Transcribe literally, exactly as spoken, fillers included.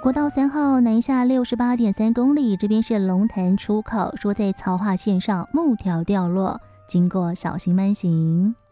国道三号南下六十八点三公里，这边是龙潭出口，说在槽化线上木条掉落，经过小心慢行。